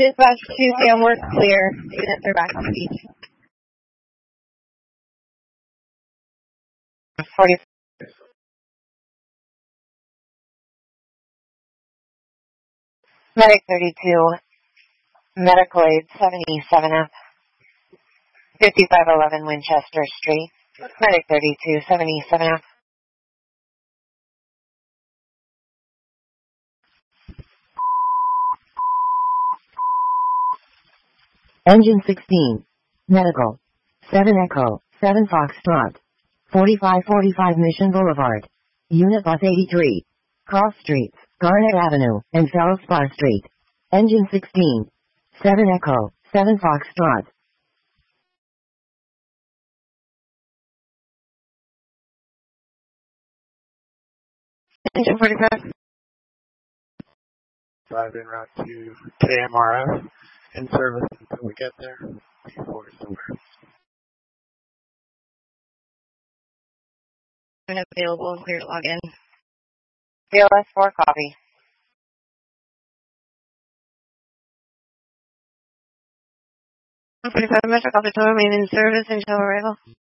Dispatch 2, Sam, we're clear. Units are back on the beach. 40. Medic 32, medical aid 77F, 5511 Winchester Street. Medic 32, 77F. Engine 16. Medical. 7 Echo, 7 Foxtrot. 4545 Mission Boulevard. Unit Bus 83. Cross Streets, Garnet Avenue, and Feldspar Street. Engine 16. 7 Echo, 7 Foxtrot. Engine 45. Drive en route to KMRF in service until we get there. Before it's over. Available and clear to log in. BLS 4 copy. 45 Metro copy to remain in service until arrival.